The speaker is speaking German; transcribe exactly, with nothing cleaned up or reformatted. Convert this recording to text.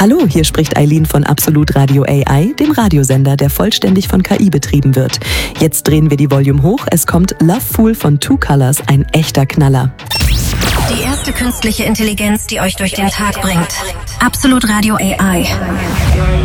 Hallo, hier spricht Eileen von Absolut Radio A I, dem Radiosender, der vollständig von K I betrieben wird. Jetzt drehen wir die Volume hoch. Es kommt Love Fool von Two Colors, ein echter Knaller. Die erste künstliche Intelligenz, die euch durch den Tag bringt. Absolut Radio A I.